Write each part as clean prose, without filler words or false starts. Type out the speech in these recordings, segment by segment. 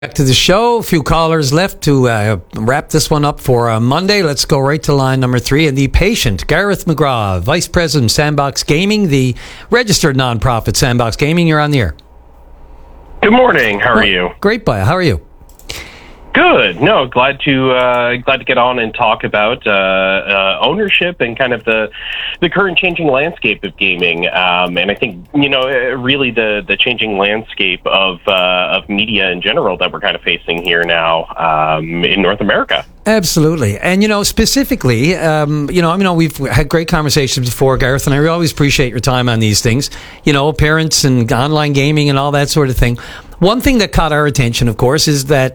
Back to the show. A few callers left to wrap this one up for Monday. Let's go right to line number 3. And the patient, Gareth McGraw, Vice President, Sandbox Gaming, the registered nonprofit Sandbox Gaming. You're on the air. Good morning. How are you? Great, Baya. How are you? Good. No, glad to get on and talk about ownership and kind of the current changing landscape of gaming. And I think really the changing landscape of media in general that we're kind of facing here now in North America. Absolutely. And, specifically, we've had great conversations before, Gareth, and I always appreciate your time on these things, parents and online gaming and all that sort of thing. One thing that caught our attention, of course, is that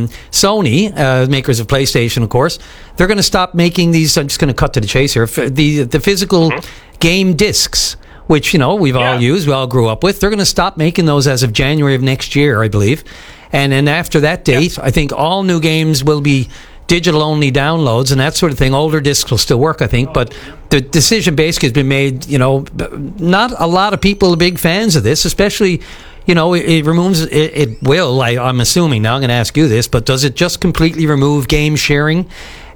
Sony, makers of PlayStation, of course, they're going to stop making these. I'm just going to cut to the chase here. The physical game discs, which, we've all used, we all grew up with. They're going to stop making those as of January of next year, I believe. And then after that date, I think all new games will be digital-only downloads and that sort of thing. Older discs will still work, I think, but the decision basically has been made. Not a lot of people are big fans of this, especially. It removes. It will. I'm assuming now. I'm going to ask you this, but does it just completely remove game sharing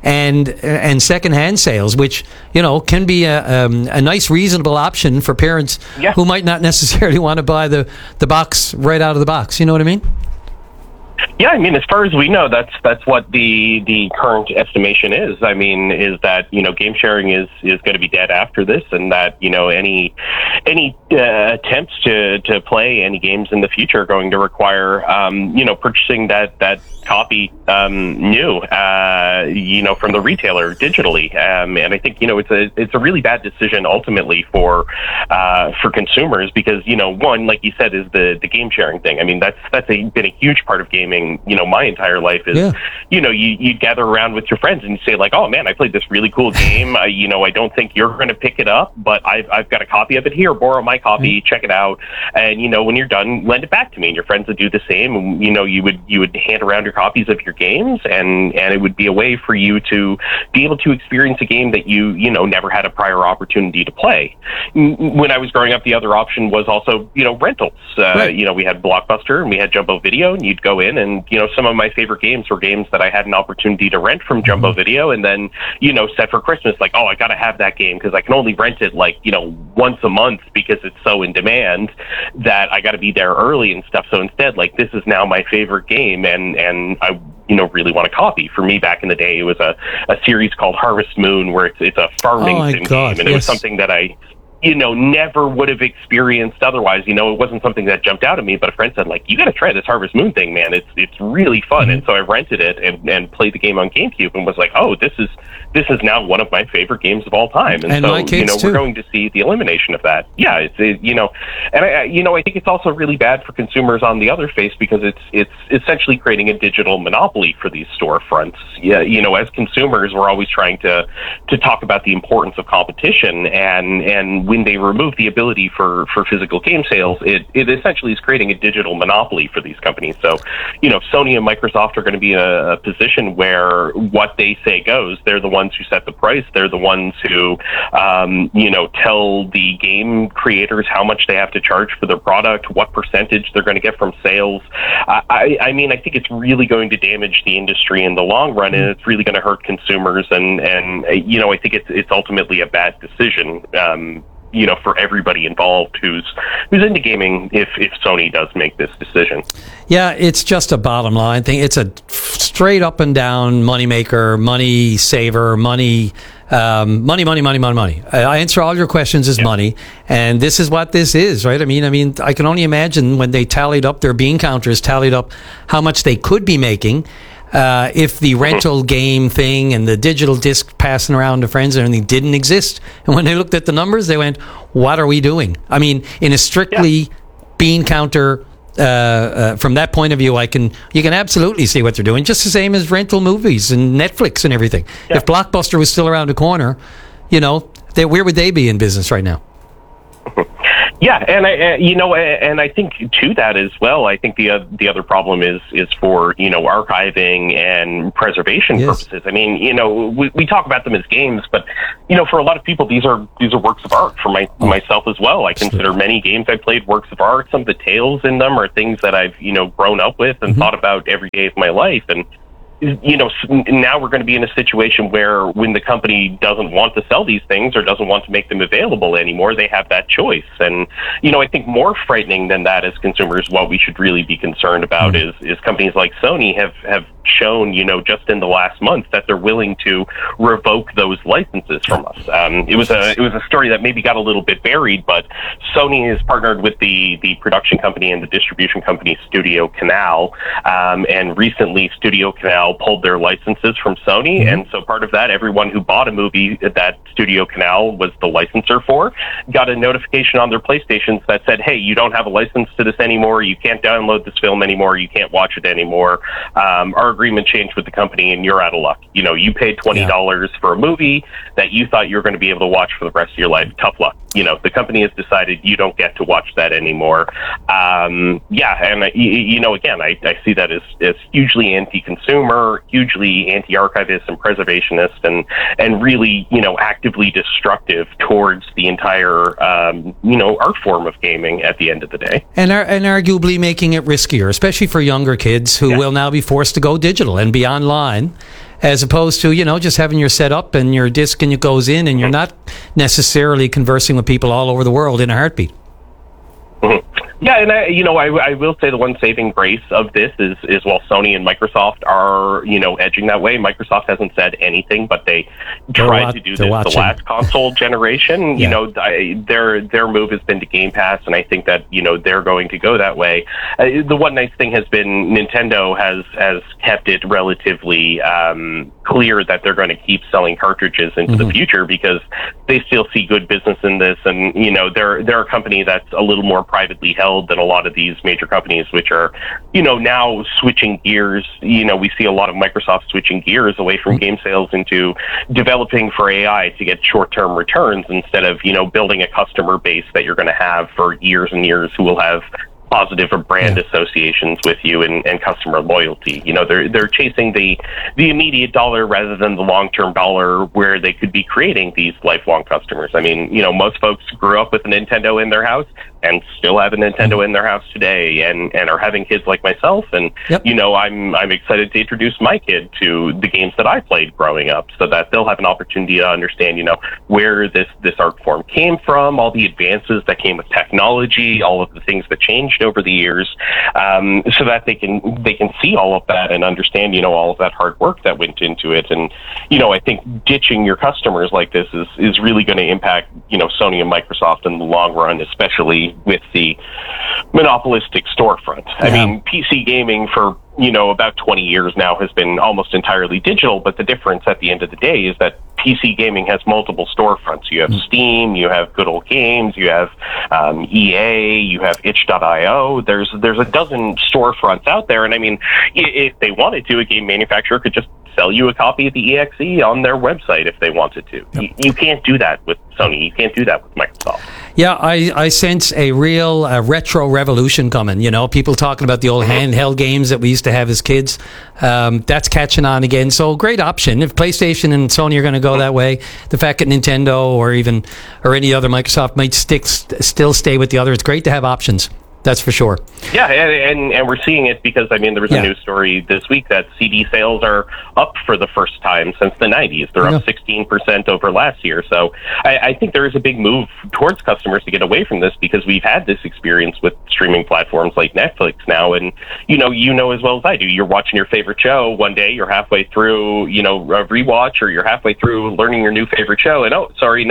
and secondhand sales, which can be a nice, reasonable option for parents who might not necessarily want to buy the box right out of the box. You know what I mean? Yeah, I mean, as far as we know, that's what the current estimation is. I mean, is that game sharing is going to be dead after this, and that any attempts to play any games in the future are going to require purchasing that copy new from the retailer digitally, and I think it's a really bad decision ultimately for consumers because one, like you said, is the game sharing thing. I mean, that's been a huge part of gaming. My entire life is you gather around with your friends and you say like, oh man, I played this really cool game. I don't think you're going to pick it up, but I've got a copy of it here. Borrow my copy, check it out, and when you're done, lend it back to me. And your friends would do the same. And, you would hand around your copies of your games, and it would be a way for you to be able to experience a game that you never had a prior opportunity to play. When I was growing up, the other option was also rentals. Right. We had Blockbuster and we had Jumbo Video, and you'd go in and some of my favorite games were games that I had an opportunity to rent from Jumbo Video, and then set for Christmas like, oh, I got to have that game because I can only rent it like once a month because it's so in demand that I got to be there early and stuff. So instead, like, this is now my favorite game, and I really want a copy. For me, back in the day, it was a series called Harvest Moon, where it's a farming sim game, and it was something that I never would have experienced otherwise. It wasn't something that jumped out at me, but a friend said, like, you got to try this Harvest Moon thing, man. It's really fun. And so I rented it and played the game on GameCube and was like, oh, this is now one of my favorite games of all time. And so, my kids too. We're going to see the elimination of that. Yeah, and I think it's also really bad for consumers on the other face because it's essentially creating a digital monopoly for these storefronts. Yeah, as consumers, we're always trying to talk about the importance of competition, and when they remove the ability for physical game sales, it essentially is creating a digital monopoly for these companies. So, Sony and Microsoft are going to be in a position where what they say goes. They're the ones who set the price. They're the ones who, tell the game creators how much they have to charge for their product, what percentage they're going to get from sales. I think it's really going to damage the industry in the long run, and it's really going to hurt consumers. And I think it's ultimately a bad decision. For everybody involved who's into gaming, if Sony does make this decision. Yeah, it's just a bottom line thing. It's a straight up and down money maker, money saver, money. Money. I answer all your questions as money, and this is what this is, right? I mean, I can only imagine when they tallied up their bean counters, tallied up how much they could be making. If the rental game thing and the digital disc passing around to friends and everything didn't exist. And when they looked at the numbers, they went, what are we doing? I mean, in a strictly bean counter, from that point of view, you can absolutely see what they're doing. Just the same as rental movies and Netflix and everything. Yeah. If Blockbuster was still around the corner, where would they be in business right now? Yeah, and I think to that as well. I think the other problem is for archiving and preservation purposes. I mean, we talk about them as games, but for a lot of people, these are works of art. For myself as well, I consider many games I played works of art. Some of the tales in them are things that I've grown up with and thought about every day of my life. And now we're going to be in a situation where when the company doesn't want to sell these things or doesn't want to make them available anymore, they have that choice. And, I think more frightening than that as consumers, what we should really be concerned about is companies like Sony have shown, just in the last month that they're willing to revoke those licenses from us. It was a story that maybe got a little bit buried, but Sony has partnered with the production company and the distribution company Studio Canal, and recently Studio Canal pulled their licenses from Sony, and so part of that, everyone who bought a movie that Studio Canal was the licensor for, got a notification on their PlayStations that said, hey, you don't have a license to this anymore, you can't download this film anymore, you can't watch it anymore, our agreement changed with the company and you're out of luck. You paid $20 for a movie that you thought you were going to be able to watch for the rest of your life. Tough luck. The company has decided you don't get to watch that anymore. And again, I see that as hugely anti-consumer, hugely anti-archivist and preservationist, and really, actively destructive towards the entire, art form of gaming at the end of the day. And arguably making it riskier, especially for younger kids who will now be forced to go digital and be online, as opposed to, just having your setup and your disc and it goes in and you're not necessarily conversing with people all over the world in a heartbeat. Yeah, and I will say the one saving grace of this is while Sony and Microsoft are edging that way, Microsoft hasn't said anything, but they tried to do this the last console generation. Their move has been to Game Pass, and I think that they're going to go that way. The one nice thing has been Nintendo has kept it relatively clear that they're going to keep selling cartridges into the future because they still see good business in this, and they're a company that's a little more privately held than a lot of these major companies, which are, now switching gears. We see a lot of Microsoft switching gears away from game sales into developing for AI to get short-term returns instead of, building a customer base that you're going to have for years and years who will have positive or brand associations with you and customer loyalty. They're chasing the immediate dollar rather than the long-term dollar where they could be creating these lifelong customers. I mean, most folks grew up with a Nintendo in their house and still have a Nintendo in their house today and are having kids like myself. And, I'm excited to introduce my kid to the games that I played growing up so that they'll have an opportunity to understand, where this art form came from, all the advances that came with technology, all of the things that changed over the years, so that they can see all of that and understand, all of that hard work that went into it. And, I think ditching your customers like this is really going to impact, Sony and Microsoft in the long run, especially with the monopolistic storefront. I mean, PC gaming for about 20 years now has been almost entirely digital, but the difference at the end of the day is that PC gaming has multiple storefronts. You have Steam, you have Good Old Games, you have EA, you have itch.io. There's a dozen storefronts out there, and I mean, if they wanted to, a game manufacturer could just sell you a copy of the EXE on their website if they wanted to. You can't do that with Sony. You can't do that with Microsoft. Yeah, I sense a real retro revolution coming. People talking about the old handheld games that we used to have as kids. That's catching on again. So great option. If PlayStation and Sony are going to go that way, the fact that Nintendo or any other Microsoft might still stay with the other, it's great to have options. That's for sure. Yeah, and we're seeing it because, I mean, there was a news story this week that CD sales are up for the first time since the 90s. They're up 16% over last year. So I think there is a big move towards customers to get away from this because we've had this experience with streaming platforms like Netflix now. And, you know as well as I do, you're watching your favorite show one day, you're halfway through, a rewatch, or you're halfway through learning your new favorite show. And,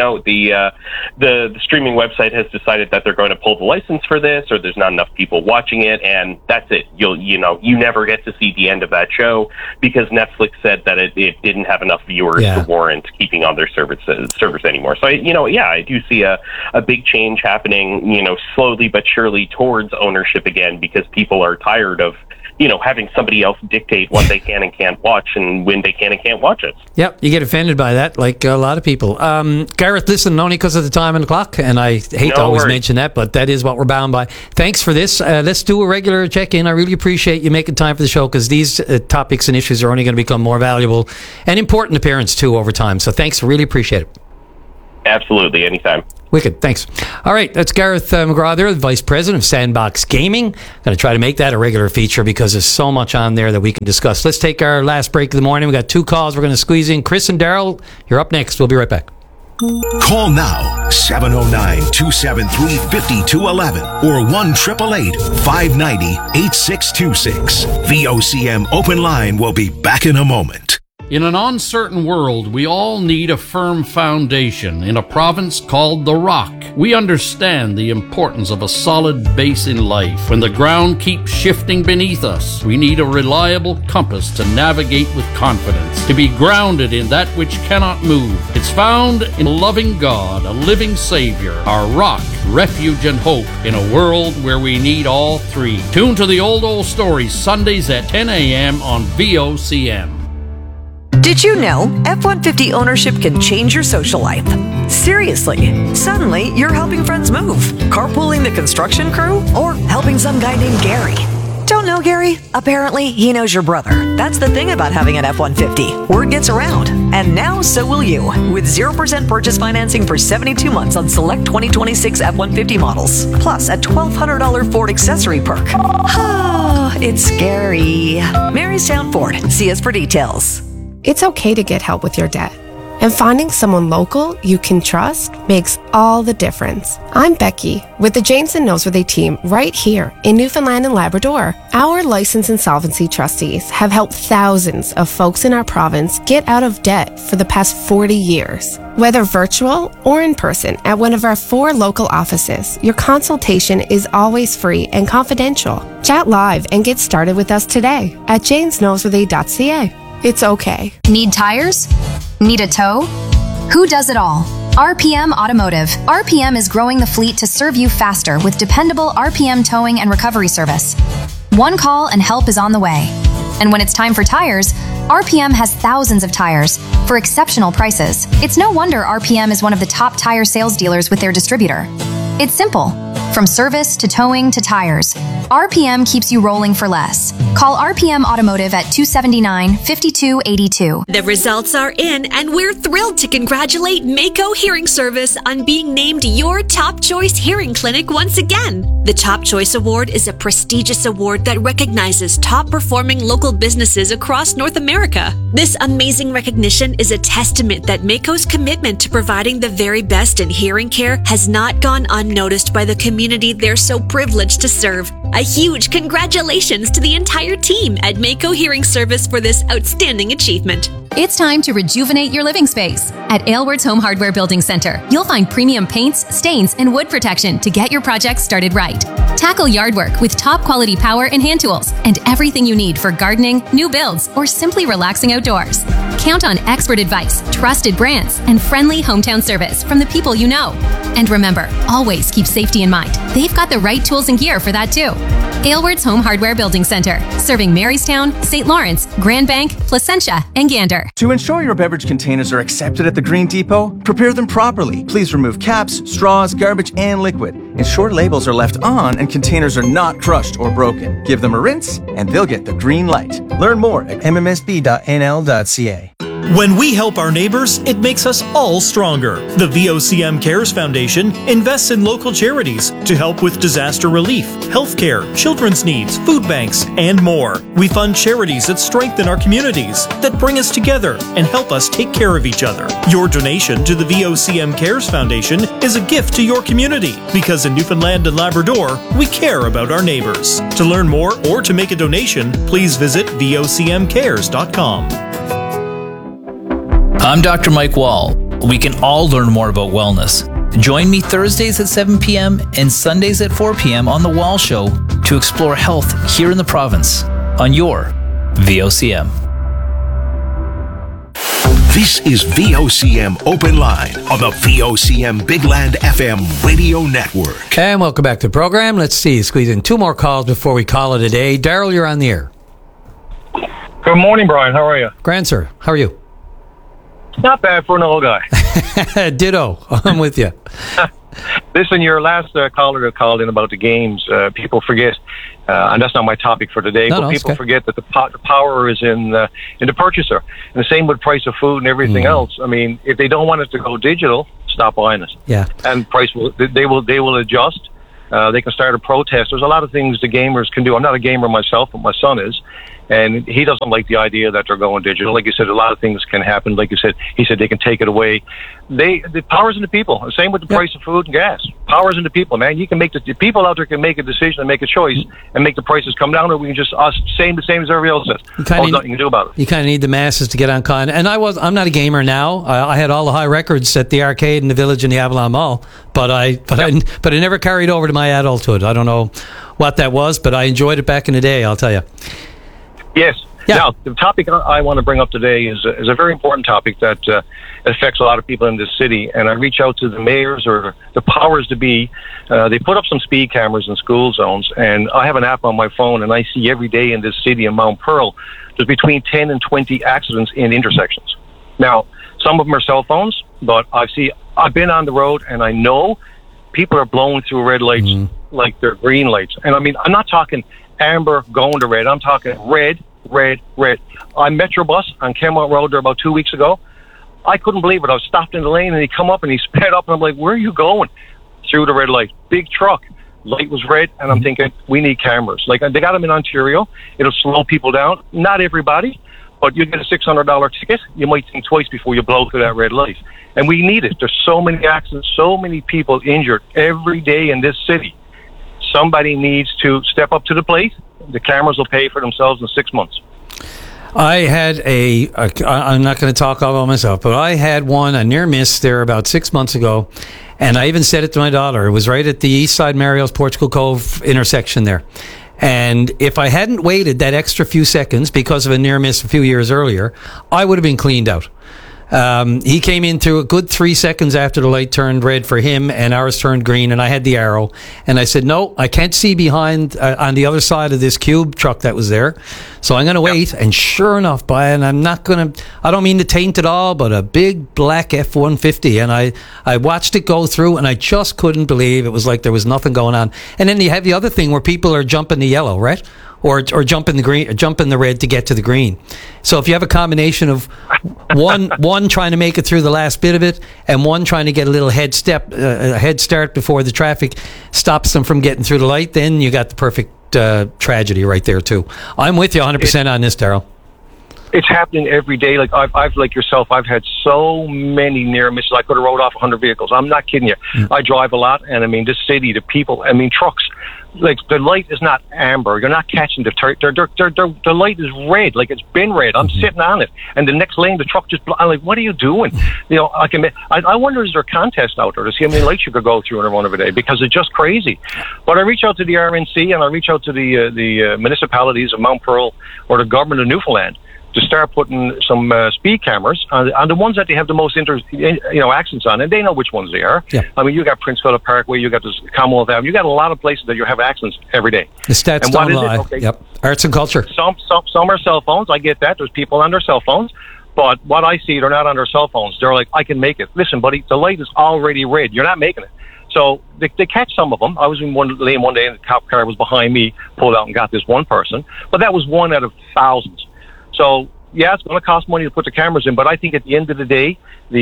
the streaming website has decided that they're going to pull the license for this, or there's not enough people watching it, and that's it. You never get to see the end of that show because Netflix said that it didn't have enough viewers to warrant keeping on their servers anymore. So I do see a big change happening, slowly but surely towards ownership again, because people are tired of having somebody else dictate what they can and can't watch and when they can and can't watch it. Yep, you get offended by that, like a lot of people. Gareth, listen, only because of the time and the clock, and I hate to always mention that, but that is what we're bound by. Thanks for this. Let's do a regular check-in. I really appreciate you making time for the show, because these topics and issues are only going to become more valuable and important to parents, too, over time. So thanks. Really appreciate it. Absolutely. Anytime. Wicked. Thanks. All right. That's Gareth McGraw there, the Vice President of Sandbox Gaming. Going to try to make that a regular feature because there's so much on there that we can discuss. Let's take our last break of the morning. We got 2 calls we're going to squeeze in. Chris and Daryl, you're up next. We'll be right back. Call now, 709-273-5211 or 1-888-590-8626. VOCM Open Line will be back in a moment. In an uncertain world, we all need a firm foundation in a province called the Rock. We understand the importance of a solid base in life. When the ground keeps shifting beneath us, we need a reliable compass to navigate with confidence, to be grounded in that which cannot move. It's found in a loving God, a living Savior, our rock, refuge and hope in a world where we need all three. Tune to the Old Stories Sundays at 10 a.m. on VOCM. Did you know F-150 ownership can change your social life? Seriously, suddenly you're helping friends move, carpooling the construction crew, or helping some guy named Gary. Don't know Gary? Apparently, he knows your brother. That's the thing about having an F-150. Word gets around. And now, so will you. With 0% purchase financing for 72 months on select 2026 F-150 models. Plus a $1,200 Ford accessory perk. It's scary. Marystown Ford. See us for details. It's okay to get help with your debt. And finding someone local you can trust makes all the difference. I'm Becky with the James and Noseworthy team right here in Newfoundland and Labrador. Our licensed insolvency trustees have helped thousands of folks in our province get out of debt for the past 40 years. Whether virtual or in person at one of our 4 local offices, your consultation is always free and confidential. Chat live and get started with us today at jamesnoseworthy.ca. It's okay. Need tires? Need a tow? Who does it all? RPM Automotive. RPM is growing the fleet to serve you faster with dependable RPM towing and recovery service. One call and help is on the way. And when it's time for tires, RPM has thousands of tires for exceptional prices. It's no wonder RPM is one of the top tire sales dealers with their distributor. It's simple. From service to towing to tires, RPM keeps you rolling for less. Call RPM Automotive at 279-5282. The results are in, and we're thrilled to congratulate Mako Hearing Service on being named your Top Choice Hearing Clinic once again. The Top Choice Award is a prestigious award that recognizes top-performing local businesses across North America. This amazing recognition is a testament that Mako's commitment to providing the very best in hearing care has not gone unnoticed by the community they're so privileged to serve. A huge congratulations to the entire team at Mako Hearing Service for this outstanding achievement. It's time to rejuvenate your living space. At Aylward's Home Hardware Building Center, you'll find premium paints, stains, and wood protection to get your project started right. Tackle yard work with top quality power and hand tools and everything you need for gardening, new builds, or simply relaxing outdoors. Count on expert advice, trusted brands, and friendly hometown service from the people you know. And remember, always keep safety in mind. They've got the right tools and gear for that too. Aylward's Home Hardware Building Center, serving Marystown, St. Lawrence, Grand Bank, Placentia, and Gander. To ensure your beverage containers are accepted at the Green Depot, prepare them properly. Please remove caps, straws, garbage, and liquid. Ensure labels are left on and containers are not crushed or broken. Give them a rinse and they'll get the green light. Learn more at mmsb.nl.ca. When we help our neighbors, it makes us all stronger. The VOCM Cares Foundation invests in local charities to help with disaster relief, healthcare, children's needs, food banks, and more. We fund charities that strengthen our communities, that bring us together and help us take care of each other. Your donation to the VOCM Cares Foundation is a gift to your community, because in Newfoundland and Labrador, we care about our neighbors. To learn more or to make a donation, please visit vocmcares.com. I'm Dr. Mike Wall. We can all learn more about wellness. Join me Thursdays at 7 p.m. and Sundays at 4 p.m. on The Wall Show to explore health here in the province on your VOCM. This is VOCM Open Line on the VOCM Big Land FM radio network. And welcome back to the program. Let's see, squeeze in 2 more calls before we call it a day. Daryl, you're on the air. Good morning, Brian. How are you? Grand, sir. How are you? Not bad for an old guy. Ditto. I'm with you. Listen, your last caller that called in about the games, people forget, and that's not my topic for today, but people forget that the power is in the purchaser. And the same with price of food and everything else. I mean, if they don't want it to go digital, stop buying it. Yeah. And price they will adjust. They can start a protest. There's a lot of things the gamers can do. I'm not a gamer myself, but my son is. And he doesn't like the idea that they're going digital. Like you said, a lot of things can happen. Like you said, he said they can take it away. The power's in the people. The same with the price of food and gas. Power's in the people, man. You can make the people out there can make a decision and make a choice and make the prices come down, or we can just same the same as everybody else says. There's nothing you can do about it. You kind of need the masses to get on con. And I'm not a gamer now. I had all the high records at the arcade in the Village in the Avalon Mall, but I never carried over to my adulthood. I don't know what that was, but I enjoyed it back in the day, I'll tell you. Yes. Yeah. Now, the topic I want to bring up today is a very important topic that affects a lot of people in this city. And I reach out to the mayors or the powers to be. They put up some speed cameras in school zones, and I have an app on my phone, and I see every day in this city in Mount Pearl, there's between 10 and 20 accidents in intersections. Now, some of them are cell phones, but I've been on the road, and I know people are blowing through red lights like they're green lights. And I mean, I'm not talking amber going to red. I'm talking red, red, red. On Metrobus on Kenmont Road there about 2 weeks ago. I couldn't believe it. I was stopped in the lane and he come up and he sped up and I'm like, where are you going? Through the red light. Big truck. Light was red and I'm thinking, we need cameras. Like they got them in Ontario. It'll slow people down. Not everybody, but you get a $600 ticket. You might think twice before you blow through that red light. And we need it. There's so many accidents, so many people injured every day in this city. Somebody needs to step up to the plate. The cameras will pay for themselves in 6 months. I had I'm not going to talk all about myself, but I had a near miss there about 6 months ago, and I even said it to my daughter. It was right at the East Side Mario's Portugal Cove intersection there. And if I hadn't waited that extra few seconds because of a near miss a few years earlier, I would have been cleaned out. He came in through a good 3 seconds after the light turned red for him and ours turned green, and I had the arrow and I said, no, I can't see behind on the other side of this cube truck that was there, so I'm going to wait. And sure enough, Brian, I don't mean to taint it all, but a big black F-150, and I watched it go through and I just couldn't believe it was like there was nothing going on. And then you have the other thing where people are jumping the yellow, right? Or jump in the green, or jump in the red to get to the green. So if you have a combination of one trying to make it through the last bit of it, and one trying to get a little head start before the traffic stops them from getting through the light, then you got the perfect tragedy right there too. I'm with you 100% on this, Daryl. It's happening every day. Like I've like yourself, I've had so many near misses. I could have rode off 100 vehicles. I'm not kidding you. I drive a lot, and I mean, this city, the people, I mean, trucks. Like the light is not amber. You're not catching the light is red. Like it's been red. I'm sitting on it, and the next lane, the truck just. I'm like, what are you doing? You know, I wonder, is there a contest out there to see how many lights you could go through in a run of a day? Because it's just crazy. But I reach out to the RNC and I reach out to the municipalities of Mount Pearl or the government of Newfoundland to start putting some speed cameras on the ones that they have the most accents on, and they know which ones they are. Yeah. I mean, you got Prince Philip Parkway, you got this Commonwealth Avenue, you got a lot of places that you have accidents every day. The stats and don't lie. Okay. Yep. Arts and culture. Some are cell phones. I get that. There's people on their cell phones. But what I see, they're not on their cell phones. They're like, I can make it. Listen, buddy, the light is already red. You're not making it. So they catch some of them. I was in one lane one day, and the cop car was behind me, pulled out and got this one person. But that was one out of thousands. So, yeah, it's going to cost money to put the cameras in, but I think at the end of the day,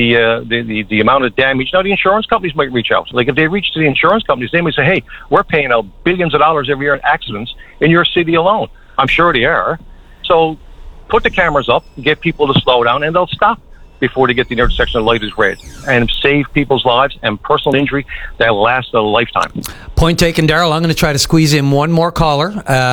the amount of damage. Now, the insurance companies might reach out. Like if they reach to the insurance companies, they might say, "Hey, we're paying out billions of dollars every year in accidents in your city alone." I'm sure they are. So, put the cameras up, get people to slow down, and they'll stop before they get the intersection. The light is red, and save people's lives and personal injury that lasts a lifetime. Point taken, Daryl. I'm going to try to squeeze in one more caller.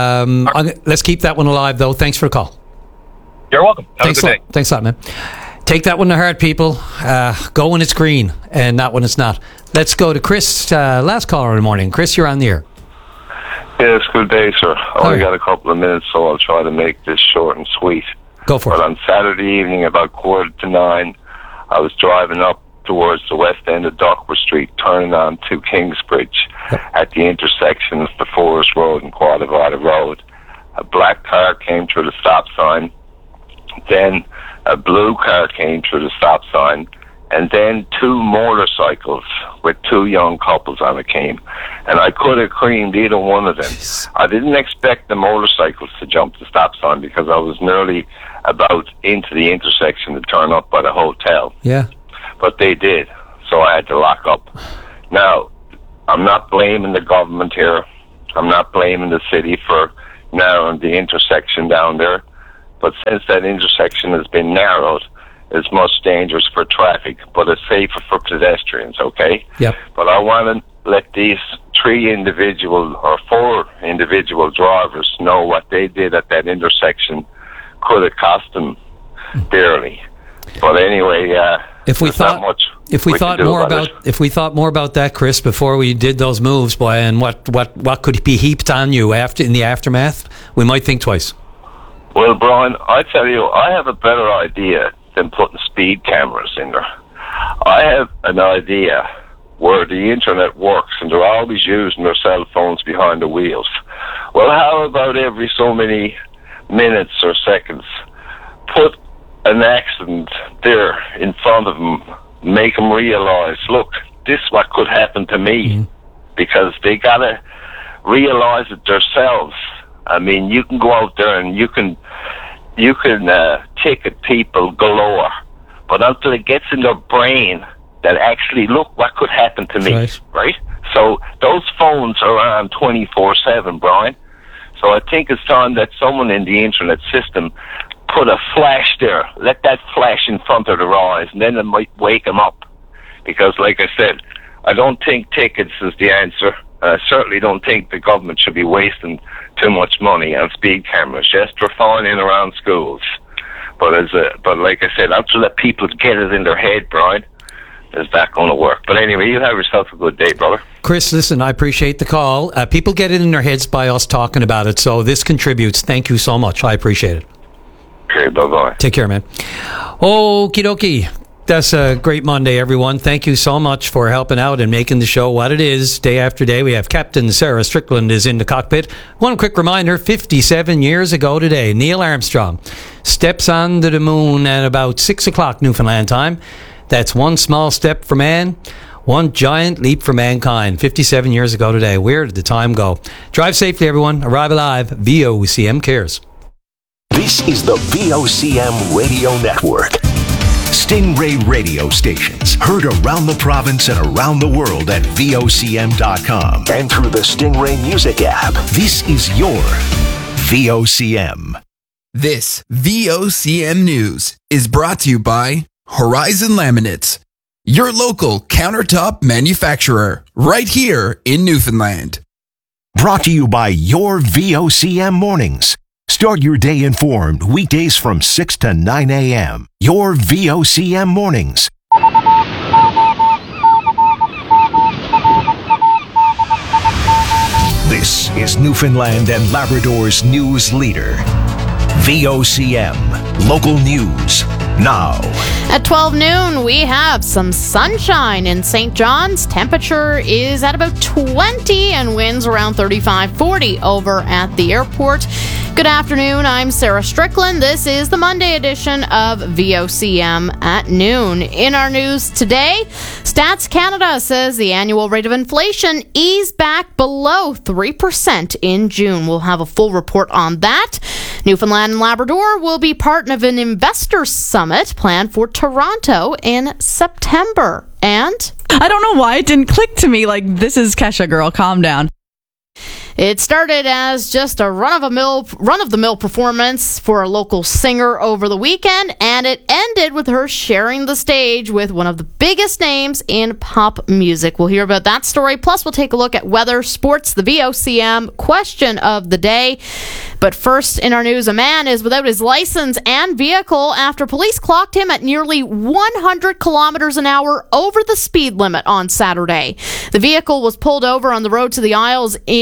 Let's keep that one alive, though. Thanks for the call. You're welcome. Have a good day. Thanks a lot, man. Take that one to heart, people. Go when it's green and not when it's not. Let's go to Chris, last caller in the morning. Chris, you're on the air. Yes, good day, sir. I only got a couple of minutes, so I'll try to make this short and sweet. Go for it. But on Saturday evening, about 8:45, I was driving up towards the west end of Dockworth Street, turning on to Kingsbridge. At the intersection of the Forest Road and Quadavada Road, a black car came through the stop sign. Then a blue car came through the stop sign. And then 2 motorcycles with 2 young couples on it came. And I could have creamed either one of them. I didn't expect the motorcycles to jump the stop sign because I was nearly about into the intersection to turn up by the hotel. Yeah. But they did, so I had to lock up. Now, I'm not blaming the government here. I'm not blaming the city for narrowing the intersection down there. But since that intersection has been narrowed, it's much dangerous for traffic, but it's safer for pedestrians, okay? Yep. But I want to let these 4 individual drivers know what they did at that intersection could have cost them dearly. But anyway, if we thought more about that, Chris, before we did those moves, boy, and what could be heaped on you in the aftermath, we might think twice. Well, Brian, I tell you, I have a better idea than putting speed cameras in there. I have an idea where the internet works and they're always using their cell phones behind the wheels. Well, how about every so many minutes or seconds, put an accident there in front of them, make them realize, look, this is what could happen to me, because they got to realize it themselves. I mean, you can go out there and you can ticket people galore, but until it gets in their brain that actually, look, what could happen to me, right? So those phones are on 24/7, Brian. So I think it's time that someone in the internet system put a flash there, let that flash in front of their eyes, and then it might wake them up. Because, like I said, I don't think tickets is the answer. I certainly don't think the government should be wasting too much money on speed cameras. Yes, they're falling in around schools. But like I said, until let people get it in their head, Brian, is that going to work? But anyway, you have yourself a good day, brother. Chris, listen, I appreciate the call. People get it in their heads by us talking about it, so this contributes. Thank you so much. I appreciate it. Okay, bye-bye. Take care, man. Okie dokie. That's a great Monday, everyone. Thank you so much for helping out and making the show what it is day after day. We have Captain Sarah Strickland is in the cockpit. One quick reminder, 57 years ago today, Neil Armstrong steps onto the moon at about 6 o'clock Newfoundland time. That's one small step for man, one giant leap for mankind. 57 years ago today. Where did the time go? Drive safely, everyone. Arrive alive. VOCM cares. This is the VOCM Radio Network. Stingray radio stations heard around the province and around the world at VOCM.com and through the Stingray Music app. This is your VOCM. This VOCM News is brought to you by Horizon Laminates, your local countertop manufacturer right here in Newfoundland. Brought to you by your VOCM Mornings. Start your day informed weekdays from 6 to 9 a.m. Your VOCM Mornings. This is Newfoundland and Labrador's news leader. VOCM. Local news. Now. At 12 noon, we have some sunshine in St. John's. Temperature is at about 20 and winds around 35-40 over at the airport. Good afternoon, I'm Sarah Strickland. This is the Monday edition of VOCM at noon. In our news today, Stats Canada says the annual rate of inflation eased back below 3% in June. We'll have a full report on that. Newfoundland and Labrador will be part of an investor summit planned for Toronto in September. And I don't know why it didn't click to me like, this is Kesha, girl, calm down. It started as just a run-of-the-mill performance for a local singer over the weekend, and it ended with her sharing the stage with one of the biggest names in pop music. We'll hear about that story. Plus, we'll take a look at weather, sports, the VOCM question of the day. But first in our news, a man is without his license and vehicle after police clocked him at nearly 100 kilometers an hour over the speed limit on Saturday. The vehicle was pulled over on the road to the Isles in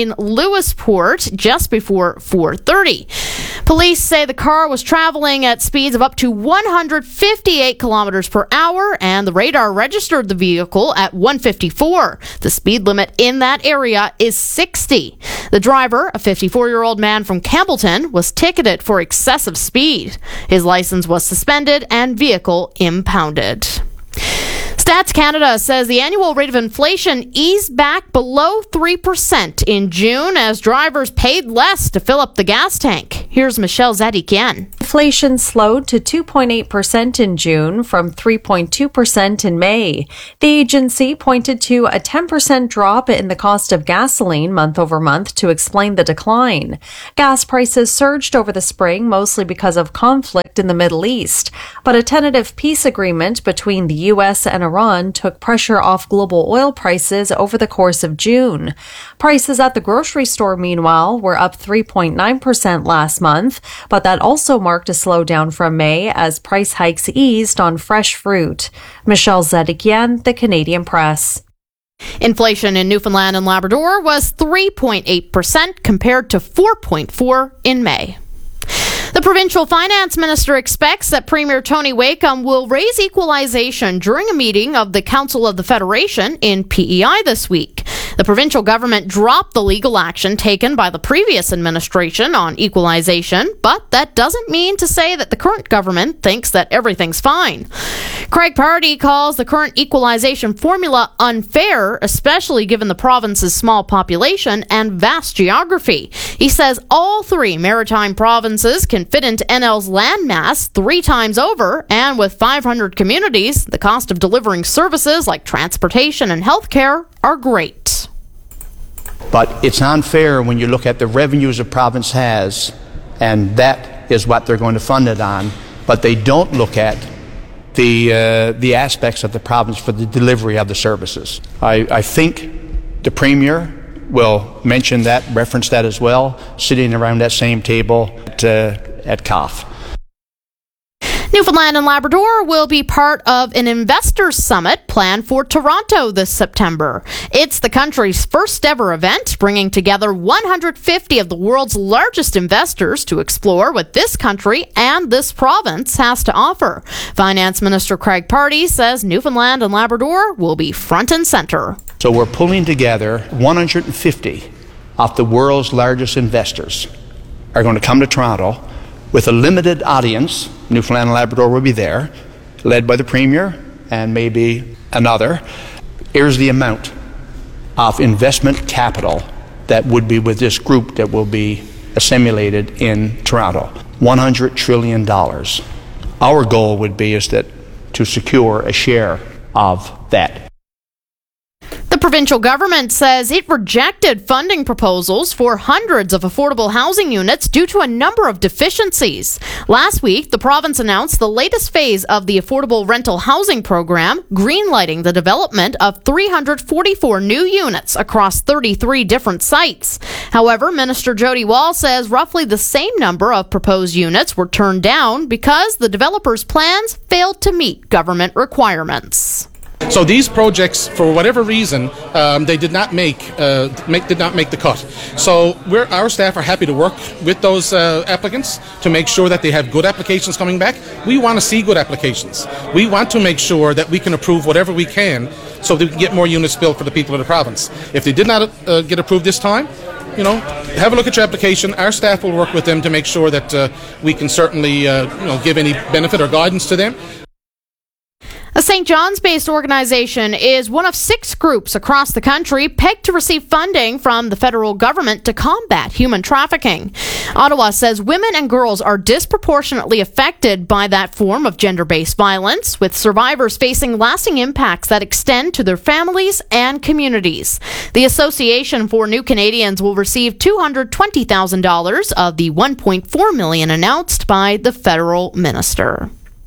Lewisport just before 4:30. Police say the car was traveling at speeds of up to 158 kilometers per hour, and the radar registered the vehicle at 154. The speed limit in that area is 60. The driver, a 54-year-old man from Campbellton, was ticketed for excessive speed. His license was suspended and vehicle impounded. Stats Canada says the annual rate of inflation eased back below 3% in June as drivers paid less to fill up the gas tank. Here's Michelle Zadikian. Inflation slowed to 2.8% in June from 3.2% in May. The agency pointed to a 10% drop in the cost of gasoline month over month to explain the decline. Gas prices surged over the spring mostly because of conflict in the Middle East, but a tentative peace agreement between the U.S. and Iran took pressure off global oil prices over the course of June. Prices at the grocery store, meanwhile, were up 3.9% last month, but that also marked a slowdown from May as price hikes eased on fresh fruit. Michelle Zedikian, The Canadian Press. Inflation in Newfoundland and Labrador was 3.8% compared to 4.4% in May. The provincial finance minister expects that Premier Tony Wakeham will raise equalization during a meeting of the Council of the Federation in PEI this week. The provincial government dropped the legal action taken by the previous administration on equalization, but that doesn't mean to say that the current government thinks that everything's fine. Craig Pardy calls the current equalization formula unfair, especially given the province's small population and vast geography. He says all three maritime provinces can fit into NL's landmass 3 times over, and with 500 communities, the cost of delivering services like transportation and healthcare are great. But it's unfair when you look at the revenues a province has, and that is what they're going to fund it on, but they don't look at the aspects of the province for the delivery of the services. I think the Premier will mention that, reference that as well, sitting around that same table at COF. Newfoundland and Labrador will be part of an investors summit planned for Toronto this September. It's the country's first ever event, bringing together 150 of the world's largest investors to explore what this country and this province has to offer. Finance Minister Craig Pardy says Newfoundland and Labrador will be front and center. So we're pulling together 150 of the world's largest investors are going to come to Toronto with a limited audience. Newfoundland and Labrador will be there, led by the Premier and maybe another. Here's the amount of investment capital that would be with this group that will be assimilated in Toronto. $100 trillion. Our goal would be to secure a share of that. The provincial government says it rejected funding proposals for hundreds of affordable housing units due to a number of deficiencies. Last week, the province announced the latest phase of the affordable rental housing program, greenlighting the development of 344 new units across 33 different sites. However, Minister Jody Wall says roughly the same number of proposed units were turned down because the developers' plans failed to meet government requirements. So these projects, for whatever reason, they did not make the cut. So our staff are happy to work with those applicants to make sure that they have good applications coming back. We want to see good applications. We want to make sure that we can approve whatever we can so that we can get more units built for the people of the province. If they did not get approved this time, have a look at your application. Our staff will work with them to make sure that we can certainly give any benefit or guidance to them. A St. John's-based organization is one of 6 groups across the country pegged to receive funding from the federal government to combat human trafficking. Ottawa says women and girls are disproportionately affected by that form of gender-based violence, with survivors facing lasting impacts that extend to their families and communities. The Association for New Canadians will receive $220,000 of the $1.4 million announced by the federal minister.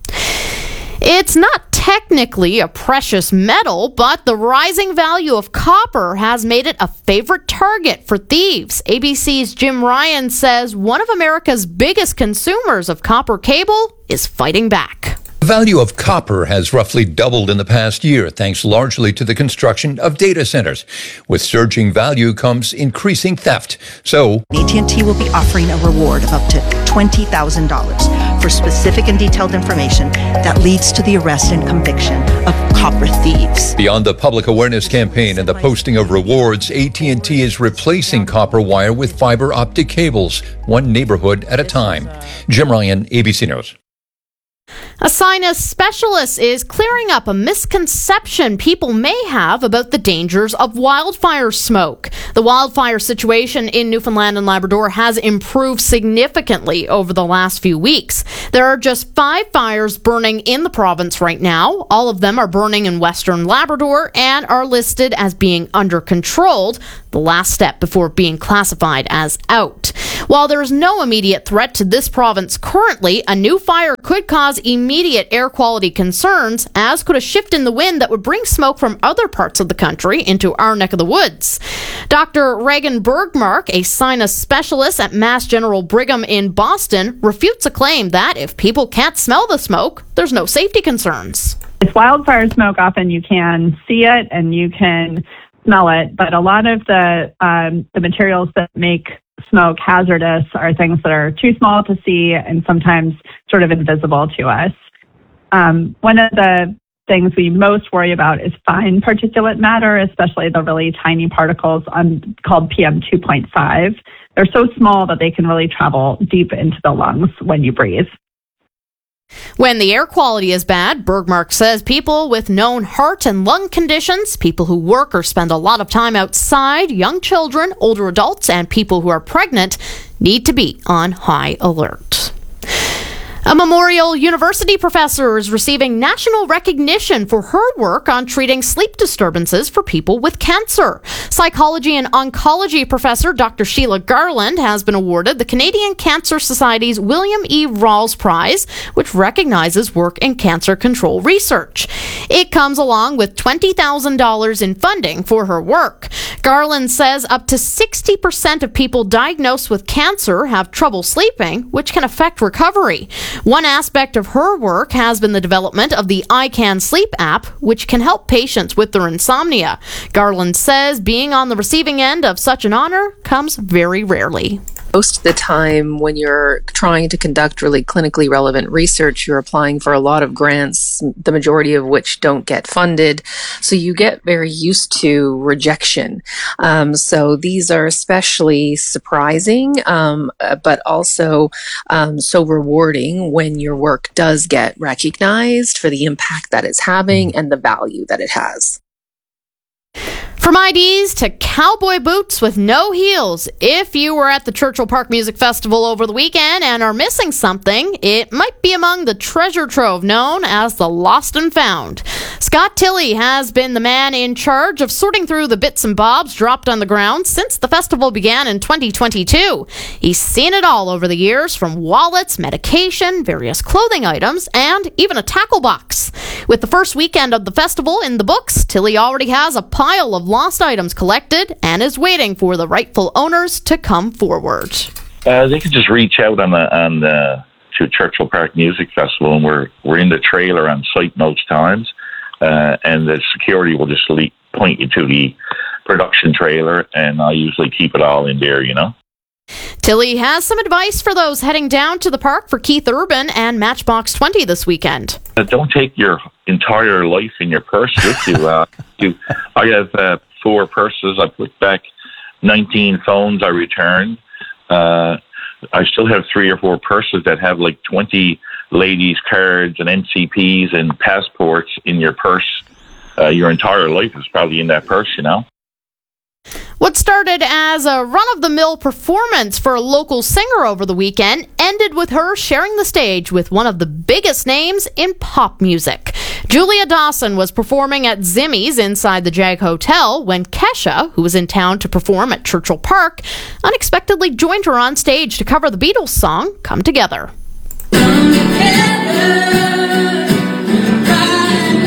It's not technically a precious metal, but the rising value of copper has made it a favorite target for thieves. ABC's Jim Ryan says one of America's biggest consumers of copper cable is fighting back. The value of copper has roughly doubled in the past year, thanks largely to the construction of data centers. With surging value comes increasing theft. So, AT&T will be offering a reward of up to $20,000 for specific and detailed information that leads to the arrest and conviction of copper thieves. beyond the public awareness campaign and the posting of rewards, AT&T is replacing copper wire with fiber optic cables, one neighborhood at a time. Jim Ryan, ABC News. A sinus specialist is clearing up a misconception people may have about the dangers of wildfire smoke. The wildfire situation in Newfoundland and Labrador has improved significantly over the last few weeks. There are just 5 fires burning in the province right now. All of them are burning in Western Labrador and are listed as being under controlled, the last step before being classified as out. While there is no immediate threat to this province currently, a new fire could cause immediate air quality concerns, as could a shift in the wind that would bring smoke from other parts of the country into our neck of the woods. Dr. Regan Bergmark, a sinus specialist at Mass General Brigham in Boston, refutes a claim that if people can't smell the smoke, there's no safety concerns. It's wildfire smoke. Often you can see it and you can smell it, but a lot of the materials that make smoke hazardous are things that are too small to see and sometimes sort of invisible to us. One of the things we most worry about is fine particulate matter, especially the really tiny particles called PM2.5. They're so small that they can really travel deep into the lungs when you breathe. When the air quality is bad, Bergmark says people with known heart and lung conditions, people who work or spend a lot of time outside, young children, older adults, and people who are pregnant need to be on high alert. A Memorial University professor is receiving national recognition for her work on treating sleep disturbances for people with cancer. Psychology and oncology professor Dr. Sheila Garland has been awarded the Canadian Cancer Society's William E. Rawls Prize, which recognizes work in cancer control research. It comes along with $20,000 in funding for her work. Garland says up to 60% of people diagnosed with cancer have trouble sleeping, which can affect recovery. One aspect of her work has been the development of the I Can Sleep app, which can help patients with their insomnia. Garland says being on the receiving end of such an honor comes very rarely. Most of the time when you're trying to conduct really clinically relevant research, you're applying for a lot of grants, the majority of which don't get funded. So you get very used to rejection. So these are especially surprising, but also so rewarding when your work does get recognized for the impact that it's having and the value that it has. From IDs to cowboy boots with no heels, if you were at the Churchill Park Music Festival over the weekend and are missing something, it might be among the treasure trove known as the Lost and Found. Scott Tilley has been the man in charge of sorting through the bits and bobs dropped on the ground since the festival began in 2022. He's seen it all over the years, from wallets, medication, various clothing items, and even a tackle box. With the first weekend of the festival in the books, Tilley already has a pile of lost items collected and is waiting for the rightful owners to come forward. They can just reach out to Churchill Park Music Festival, and we're in the trailer on site most times, and the security will just point you to the production trailer, and I usually keep it all in there, you know. Tilley has some advice for those heading down to the park for Keith Urban and Matchbox 20 this weekend. Don't take your entire life in your purse with you. I have 4 purses. I put back 19 phones I returned. I still have 3 or 4 purses that have like 20 ladies' cards and NCPs and passports in your purse. Your entire life is probably in that purse, you know. What started as a run-of-the-mill performance for a local singer over the weekend ended with her sharing the stage with one of the biggest names in pop music. Julia Dawson was performing at Zimmy's inside the Jag Hotel when Kesha, who was in town to perform at Churchill Park, unexpectedly joined her on stage to cover the Beatles song Come Together. Come together right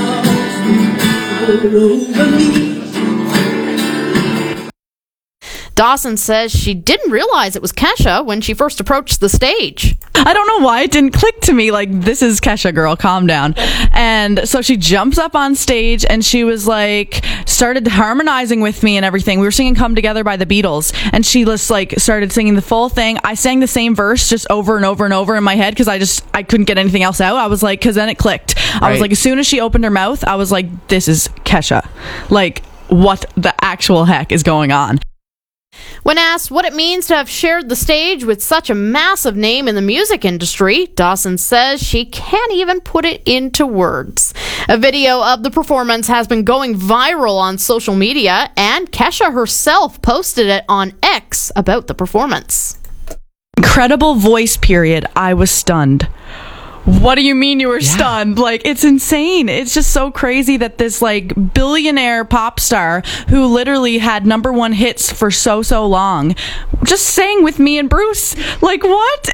now, over me. Dawson says she didn't realize it was Kesha when she first approached the stage. I don't know why it didn't click to me, like, this is Kesha, girl, calm down. And so she jumps up on stage and she was like, started harmonizing with me and everything. We were singing Come Together by the Beatles, and she just like started singing the full thing. I sang the same verse just over and over and over in my head because I couldn't get anything else out. I was like, because then it clicked. I was like, as soon as she opened her mouth, I was like, this is Kesha. Like, what the actual heck is going on? When asked what it means to have shared the stage with such a massive name in the music industry, Dawson says she can't even put it into words. A video of the performance has been going viral on social media, and Kesha herself posted it on X about the performance. Incredible voice, period. I was stunned. What do you mean you were stunned? Like, it's insane. It's just so crazy that this, like, billionaire pop star who literally had #1 hits for so long just sang with me and Bruce. Like, what?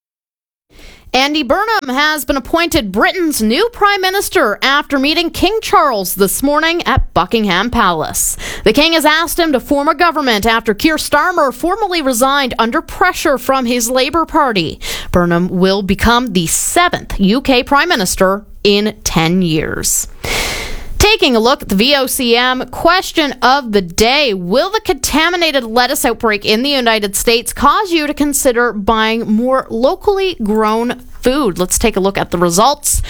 Andy Burnham has been appointed Britain's new Prime Minister after meeting King Charles this morning at Buckingham Palace. The King has asked him to form a government after Keir Starmer formally resigned under pressure from his Labour Party. Burnham will become the 7th UK Prime Minister in 10 years. Taking a look at the VOCM question of the day: will the contaminated lettuce outbreak in the United States cause you to consider buying more locally grown food? Let's take a look at the results.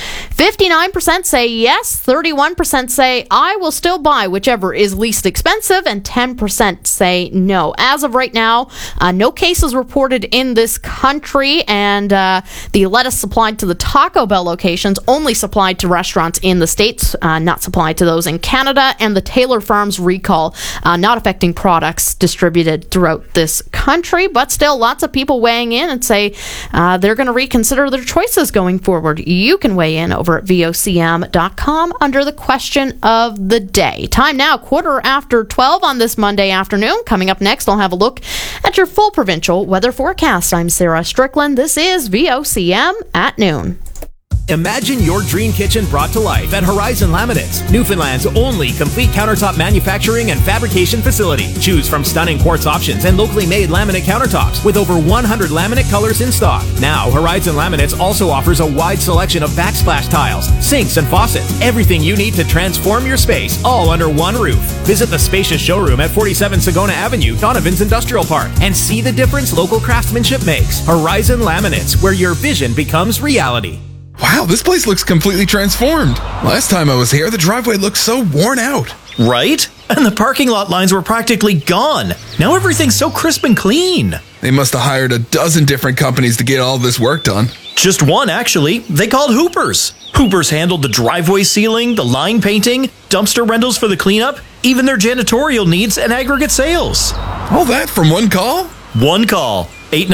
59% say yes, 31% say I will still buy whichever is least expensive, and 10% say no. As of right now, no cases reported in this country, and the lettuce supplied to the Taco Bell locations only supplied to restaurants in the States, not supplied to those in Canada, and the Taylor Farms recall not affecting products distributed throughout this country, but still lots of people weighing in and say they're going to reconsider their choices going forward. You can weigh in over at VOCM.com under the question of the day. Time now, 12:15 on this Monday afternoon. Coming up next, I'll have a look at your full provincial weather forecast. I'm Sarah Strickland. This is VOCM at noon. Imagine your dream kitchen brought to life at Horizon Laminates, Newfoundland's only complete countertop manufacturing and fabrication facility. Choose from stunning quartz options and locally made laminate countertops with over 100 laminate colors in stock. Now, Horizon Laminates also offers a wide selection of backsplash tiles, sinks, and faucets. Everything you need to transform your space, all under one roof. Visit the spacious showroom at 47 Sagona Avenue, Donovan's Industrial Park, and see the difference local craftsmanship makes. Horizon Laminates, where your vision becomes reality. Wow, this place looks completely transformed. Last time I was here, the driveway looked so worn out. Right? And the parking lot lines were practically gone. Now everything's so crisp and clean. They must have hired a dozen different companies to get all this work done. Just one, actually. They called Hoopers. Hoopers handled the driveway sealing, the line painting, dumpster rentals for the cleanup, even their janitorial needs and aggregate sales. All that from one call? One call.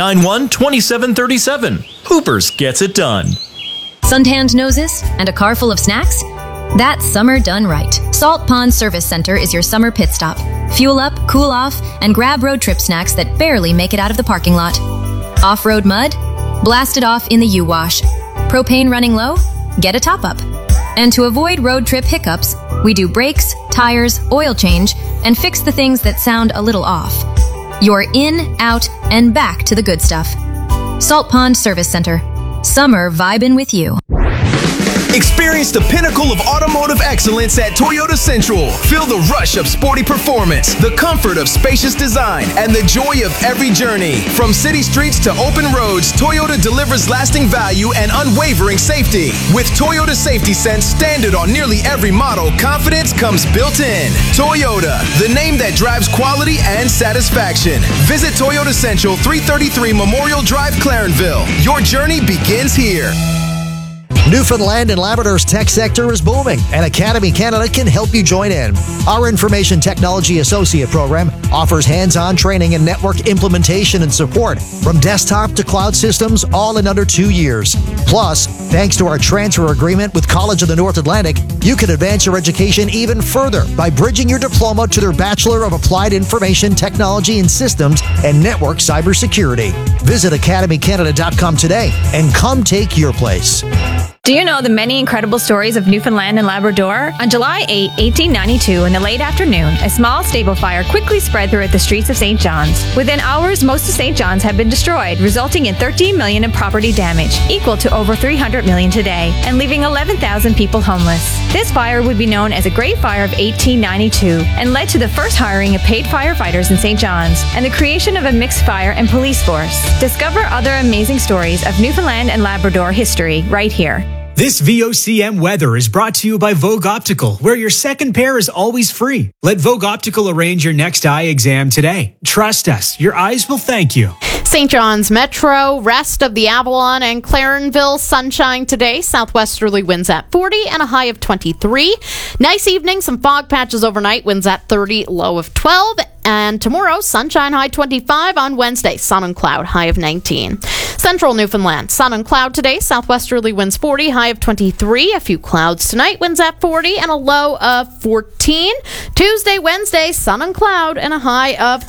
891-2737. Hoopers gets it done. Suntanned noses and a car full of snacks? That's summer done right. Salt Pond Service Center is your summer pit stop. Fuel up, cool off, and grab road trip snacks that barely make it out of the parking lot. Off-road mud? Blast it off in the U-Wash. Propane running low? Get a top-up. And to avoid road trip hiccups, we do brakes, tires, oil change, and fix the things that sound a little off. You're in, out, and back to the good stuff. Salt Pond Service Center. Summer vibin' with you. Experience the pinnacle of automotive excellence at Toyota Central. Feel the rush of sporty performance, the comfort of spacious design, and the joy of every journey. From city streets to open roads, Toyota delivers lasting value and unwavering safety. With Toyota Safety Sense standard on nearly every model, confidence comes built in. Toyota, the name that drives quality and satisfaction. Visit Toyota Central, 333 Memorial Drive, Clarenville. Your journey begins here. Newfoundland and Labrador's tech sector is booming, and Academy Canada can help you join in. Our Information Technology Associate program offers hands-on training in network implementation and support, from desktop to cloud systems, all in under 2 years. Plus, thanks to our transfer agreement with College of the North Atlantic, you can advance your education even further by bridging your diploma to their Bachelor of Applied Information Technology and Systems and Network Cybersecurity. Visit academycanada.com today and come take your place. Do you know the many incredible stories of Newfoundland and Labrador? On July 8, 1892, in the late afternoon, a small stable fire quickly spread throughout the streets of St. John's. Within hours, most of St. John's had been destroyed, resulting in $13 million in property damage, equal to over $300 million today, and leaving 11,000 people homeless. This fire would be known as the Great Fire of 1892 and led to the first hiring of paid firefighters in St. John's and the creation of a mixed fire and police force. Discover other amazing stories of Newfoundland and Labrador history right here. This VOCM weather is brought to you by Vogue Optical, where your second pair is always free. Let Vogue Optical arrange your next eye exam today. Trust us, your eyes will thank you. St. John's Metro, rest of the Avalon and Clarenville, sunshine today. Southwesterly winds at 40 and a high of 23. Nice evening, some fog patches overnight, winds at 30, low of 12. And tomorrow, sunshine, high 25. On Wednesday, sun and cloud, high of 19. Central Newfoundland, sun and cloud today. Southwesterly winds 40, high of 23. A few clouds tonight, winds at 40 and a low of 14. Tuesday, Wednesday, sun and cloud and a high of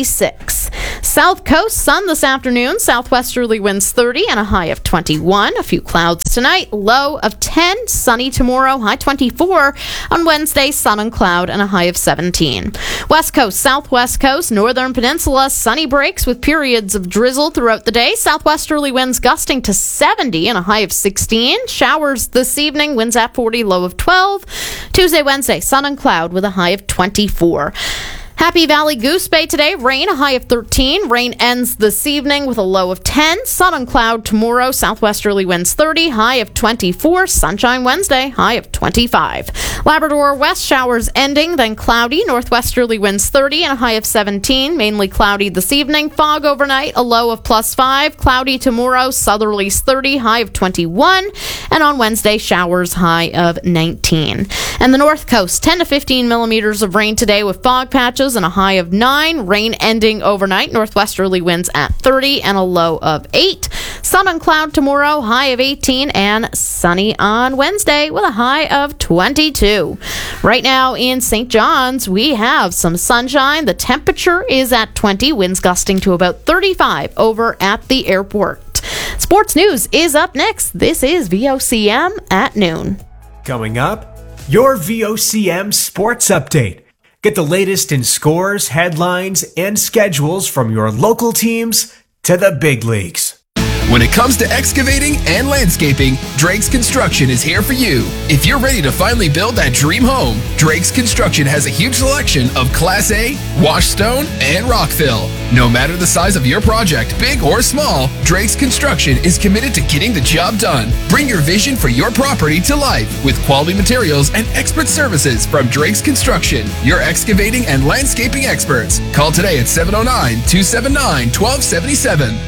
26. South Coast, sun this afternoon. Southwesterly winds 30 and a high of 21. A few clouds tonight, low of 10. Sunny tomorrow, high 24. On Wednesday, sun and cloud and a high of 17. West Coast, Southwest Coast, Northern Peninsula, sunny breaks with periods of drizzle throughout the day. Southwesterly winds gusting to 70 and a high of 16. Showers this evening, winds at 40, low of 12. Tuesday, Wednesday, sun and cloud with a high of 24. Happy Valley Goose Bay today. Rain, a high of 13. Rain ends this evening with a low of 10. Sun and cloud tomorrow. Southwesterly winds 30, high of 24. Sunshine Wednesday, high of 25. Labrador West, showers ending, then cloudy. Northwesterly winds 30 and a high of 17. Mainly cloudy this evening. Fog overnight, a low of +5. Cloudy tomorrow. Southerlies 30, high of 21. And on Wednesday, showers, high of 19. And the North Coast, 10 to 15 millimeters of rain today with fog patches and a high of 9. Rain ending overnight. Northwesterly winds at 30 and a low of 8. Sun and cloud tomorrow, high of 18, and sunny on Wednesday with a high of 22. Right now in St. John's, we have some sunshine. The temperature is at 20, winds gusting to about 35 over at the airport. Sports news is up next. This is VOCM at noon. Coming up, your VOCM Sports Update. Get the latest in scores, headlines, and schedules from your local teams to the big leagues. When it comes to excavating and landscaping, Drake's Construction is here for you. If you're ready to finally build that dream home, Drake's Construction has a huge selection of Class A, washed stone, and rock fill. No matter the size of your project, big or small, Drake's Construction is committed to getting the job done. Bring your vision for your property to life with quality materials and expert services from Drake's Construction, your excavating and landscaping experts. Call today at 709-279-1277.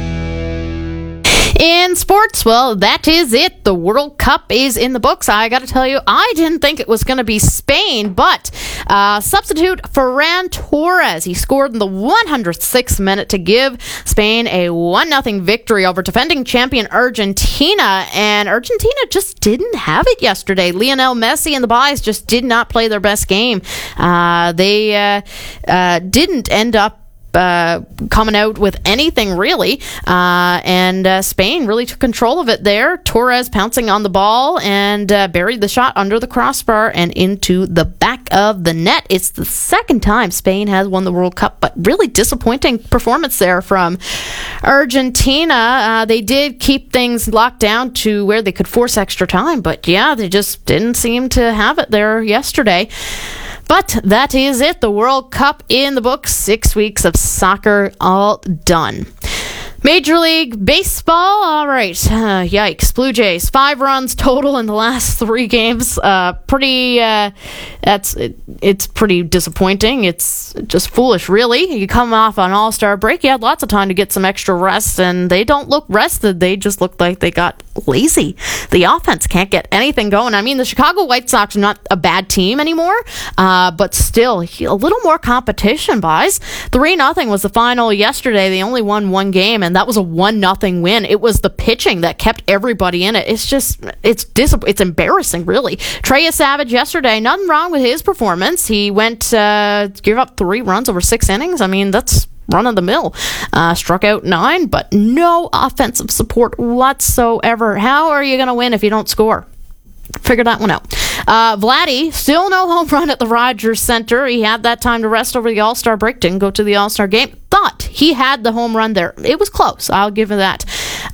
In sports, well, that is it. The World Cup is in the books. I got to tell you, I didn't think it was going to be Spain, but substitute Ferran Torres. He scored in the 106th minute to give Spain a 1-0 victory over defending champion Argentina, and Argentina just didn't have it yesterday. Lionel Messi and the boys just did not play their best game. They didn't end up coming out with anything really, and Spain really took control of it there. Torres pouncing on the ball and buried the shot under the crossbar and into the back of the net. It's the second time Spain has won the World Cup, but really disappointing performance there from Argentina. They did keep things locked down to where they could force extra time, but yeah, they just didn't seem to have it there yesterday. But that is it. The World Cup in the books. 6 weeks of soccer all done. Major League Baseball, all right. Yikes. Blue Jays, 5 runs total in the last 3 games. It's pretty disappointing. It's just foolish, really. You come off an all-star break, you had lots of time to get some extra rest, and they don't look rested. They just look like they got lazy. The offense can't get anything going. I mean, the Chicago White Sox are not a bad team anymore, but still, a little more competition, boys. 3-0 was the final yesterday. They only won 1 game, and that was a 1-0 win. It was the pitching that kept everybody in it. It's embarrassing, really. Trey Savage yesterday, nothing wrong with his performance. He went give up 3 runs over 6 innings. I mean, that's run-of-the-mill. Struck out 9, but no offensive support whatsoever. How are you going to win if you don't score? Figure that one out. Vladdy, still no home run at the Rogers Center. He had that time to rest over the All-Star break. Didn't go to the All-Star game. Thought he had the home run there. It was close. I'll give him that.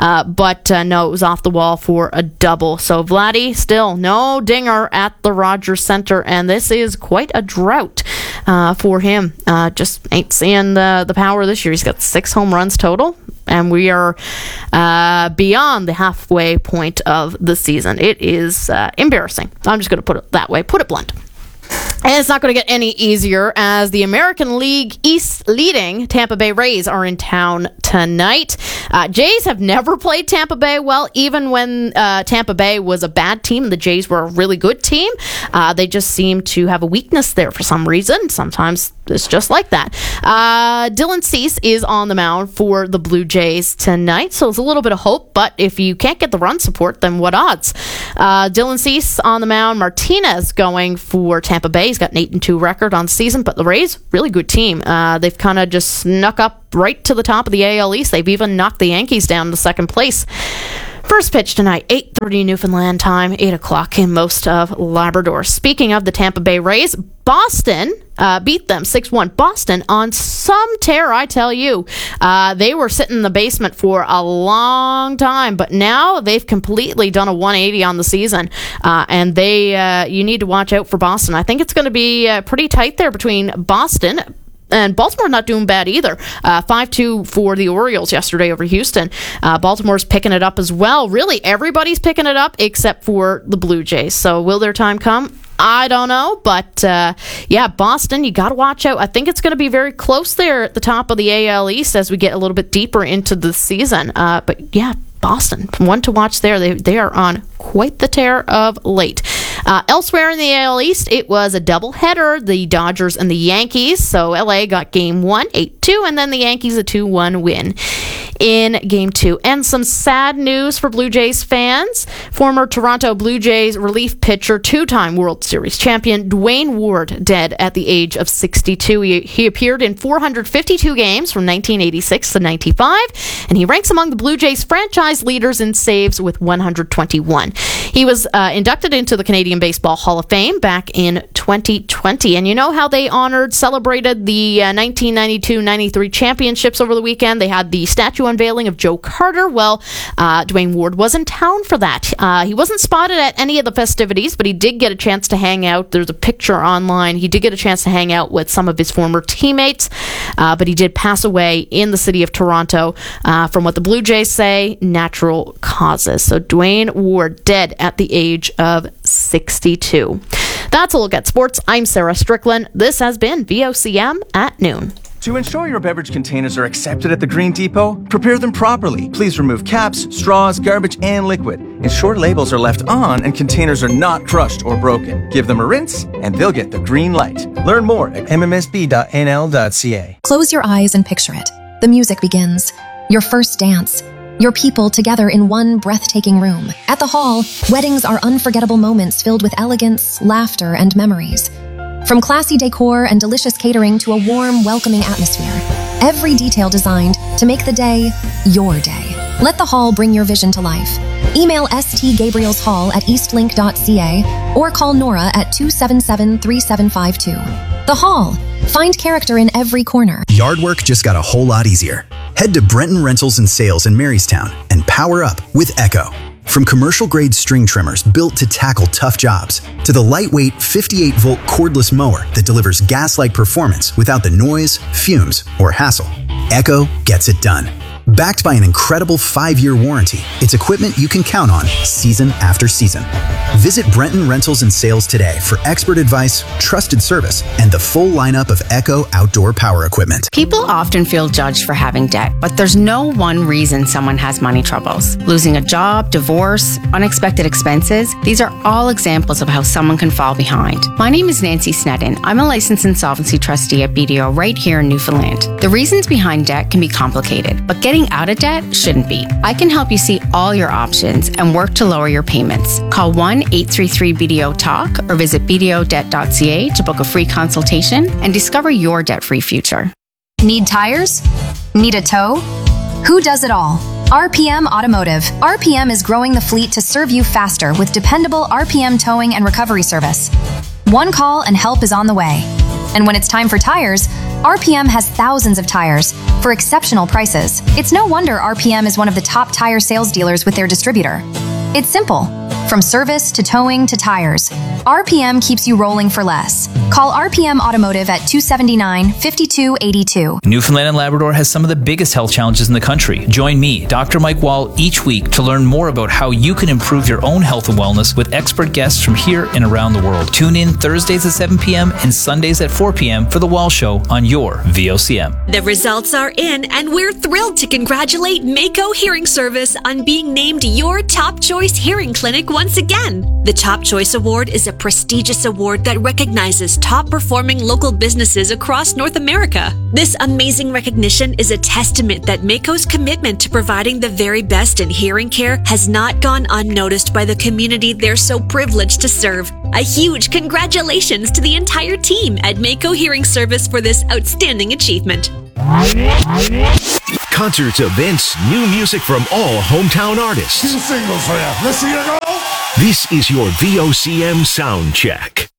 But no, it was off the wall for a double. So Vladdy, still no dinger at the Rogers Center. And this is quite a drought for him. Just ain't seeing the power this year. He's got 6 home runs total. And we are beyond the halfway point of the season. It is embarrassing. I'm just going to put it that way. Put it blunt. And it's not going to get any easier as the American League East leading Tampa Bay Rays are in town tonight. Jays have never played Tampa Bay well, even when Tampa Bay was a bad team. The Jays were a really good team. They just seem to have a weakness there for some reason. Sometimes it's just like that. Dylan Cease is on the mound for the Blue Jays tonight, so it's a little bit of hope, but if you can't get the run support, then what odds? Dylan Cease on the mound, Martinez going for Tampa Bay. He's got an 8-2 record on the season, but the Rays, really good team. They've kind of just snuck up right to the top of the AL East. They've even knocked the Yankees down to second place. First pitch tonight, 8:30 Newfoundland time, 8 o'clock in most of Labrador. Speaking of the Tampa Bay Rays, Boston beat them 6-1. Boston on some tear, I tell you. They were sitting in the basement for a long time, but now they've completely done a 180 on the season. And you need to watch out for Boston. I think it's going to be pretty tight there between Boston and Baltimore not doing bad either. 5-2 for the Orioles yesterday over Houston. Baltimore's picking it up as well. Really, everybody's picking it up except for the Blue Jays. So will their time come? I don't know, but Boston, you got to watch out. I think it's going to be very close there at the top of the AL East as we get a little bit deeper into the season. But yeah, Boston, one to watch there. They are on quite the tear of late. Elsewhere in the AL East, it was a doubleheader, the Dodgers and the Yankees. So LA got game 1, 8-2, and then the Yankees a 2-1 win in game 2. And some sad news for Blue Jays fans. Former Toronto Blue Jays relief pitcher, 2-time World Series champion Dwayne Ward, dead at the age of 62. He appeared in 452 games from 1986 to 95, and he ranks among the Blue Jays franchise leaders in saves with 121. He was inducted into the Canadian Baseball Hall of Fame back in 2020. And you know how they celebrated the 1992-93 championships over the weekend? They had the statue unveiling of Joe Carter. Well, Dwayne Ward was in town for that. He wasn't spotted at any of the festivities, but he did get a chance to hang out. There's a picture online. He did get a chance to hang out with some of his former teammates, but he did pass away in the city of Toronto from what the Blue Jays say, natural causes. So Dwayne Ward, dead at the age of 62. That's a look at sports. I'm Sarah Strickland. This has been VOCM at noon. To ensure your beverage containers are accepted at the Green Depot, prepare them properly. Please remove caps, straws, garbage, and liquid. Ensure labels are left on and containers are not crushed or broken. Give them a rinse and they'll get the green light. Learn more at mmsb.nl.ca. Close your eyes and picture it. The music begins. Your first dance. Your people together in one breathtaking room. At the Hall, weddings are unforgettable moments filled with elegance, laughter, and memories. From classy decor and delicious catering to a warm, welcoming atmosphere, every detail designed to make the day your day. Let the Hall bring your vision to life. Email stgabrielshall@eastlink.ca or call Nora at 277-3752. The Hall. Find character in every corner. Yard work just got a whole lot easier. Head to Brenton Rentals and Sales in Marystown and power up with Echo. From commercial-grade string trimmers built to tackle tough jobs, to the lightweight 58-volt cordless mower that delivers gas-like performance without the noise, fumes, or hassle, Echo gets it done. Backed by an incredible 5-year warranty, it's equipment you can count on season after season. Visit Brenton Rentals and Sales today for expert advice, trusted service, and the full lineup of Echo outdoor power equipment. People often feel judged for having debt, but there's no one reason someone has money troubles. Losing a job, divorce, unexpected expenses, these are all examples of how someone can fall behind. My name is Nancy Snedden. I'm a licensed insolvency trustee at BDO right here in Newfoundland. The reasons behind debt can be complicated, but getting out of debt shouldn't be. I can help you see all your options and work to lower your payments. Call 1-833-BDO-TALK or visit bdodebt.ca to book a free consultation and discover your debt-free future. Need tires? Need a tow? Who does it all? RPM Automotive. RPM is growing the fleet to serve you faster with dependable RPM towing and recovery service. One call and help is on the way. And when it's time for tires, RPM has thousands of tires for exceptional prices. It's no wonder RPM is one of the top tire sales dealers with their distributor. It's simple. From service to towing to tires, RPM keeps you rolling for less. Call RPM Automotive at 279-5282. Newfoundland and Labrador has some of the biggest health challenges in the country. Join me, Dr. Mike Wall, each week to learn more about how you can improve your own health and wellness with expert guests from here and around the world. Tune in Thursdays at 7 p.m. and Sundays at 4 p.m. for The Wall Show on your VOCM. The results are in, and we're thrilled to congratulate Mako Hearing Service on being named your Top Choice Hearing Clinic once again. The Top Choice Award is a prestigious award that recognizes top-performing local businesses across North America. This amazing recognition is a testament that Mako's commitment to providing the very best in hearing care has not gone unnoticed by the community they're so privileged to serve. A huge congratulations to the entire team at Mako Hearing Service for this outstanding achievement. Concerts, events, new music from all hometown artists. Two singles for you. Let's see you go. This is your VOCM sound check.